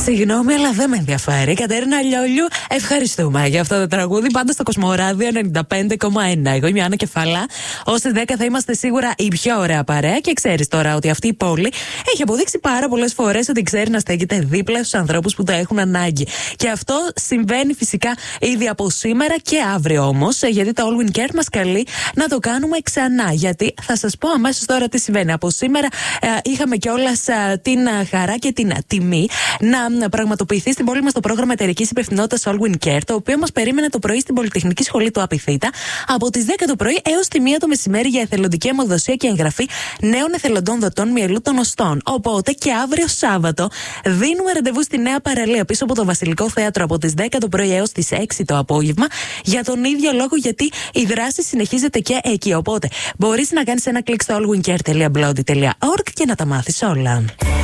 Συγγνώμη, αλλά δεν με ενδιαφέρει. Κατερίνα Λιόλιου, ευχαριστούμε για αυτό το τραγούδι. Πάντα στο Κοσμοράδιο 95,1. Εγώ είμαι η Άννα Κεφαλά. Ως τις 10 θα είμαστε σίγουρα η πιο ωραία παρέα. Και ξέρεις τώρα ότι αυτή η πόλη έχει αποδείξει πάρα πολλές φορές ότι ξέρει να στέκεται δίπλα στους ανθρώπους που το έχουν ανάγκη. Και αυτό συμβαίνει φυσικά ήδη από σήμερα και αύριο όμως. Γιατί το All Win Care μας καλεί να το κάνουμε ξανά. Γιατί θα σας πω αμέσως τώρα τι συμβαίνει. Από σήμερα είχαμε κιόλας την χαρά και την τιμή να πραγματοποιηθεί στην πόλη μας το πρόγραμμα εταιρικής υπευθυνότητας All Win Care, το οποίο μας περίμενε το πρωί στην Πολυτεχνική Σχολή του Απιθύτα από τις 10 το πρωί έως τη 1 το μεσημέρι για εθελοντική αιμοδοσία και εγγραφή νέων εθελοντών δοτών μυελού των οστών. Οπότε και αύριο Σάββατο δίνουμε ραντεβού στη Νέα Παραλία πίσω από το Βασιλικό Θέατρο από τις 10 το πρωί έως τις 6 το απόγευμα για τον ίδιο λόγο, γιατί η δράση συνεχίζεται και εκεί. Οπότε μπορείς να κάνεις ένα κλικ στο allwincare.blogdy.org και να τα μάθεις όλα.